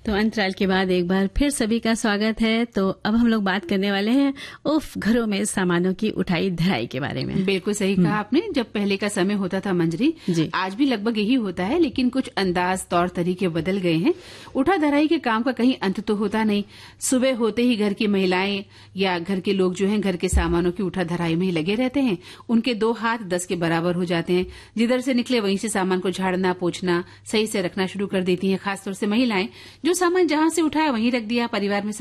तो अंतराल के बाद एक बार फिर सभी का स्वागत है। तो अब हम लोग बात करने वाले हैं घरों में सामानों की उठाई धराई के बारे में। बिल्कुल सही कहा आपने। जब पहले का समय होता था मंजरी जी, आज भी लगभग यही होता है, लेकिन कुछ अंदाज तौर तरीके बदल गए हैं। उठा धराई के काम का कहीं अंत तो होता नहीं। सुबह होते ही घर की महिलाएं या घर के लोग जो हैं घर के सामानों की उठा धराई में ही लगे रहते हैं। उनके 2 हाथ 10 के बराबर हो जाते हैं। जिधर से निकले वहीं से सामान को झाड़ना पोंछना सही से रखना शुरू कर देती हैं। खासतौर से महिलाएं जो सामान जहां से उठाया वहीं रख दिया, परिवार में